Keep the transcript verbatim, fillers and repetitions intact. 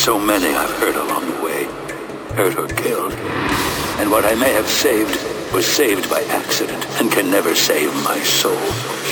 So many I've hurt along the way. Hurt or killed. And what I may have saved was saved by accident and can never save my soul.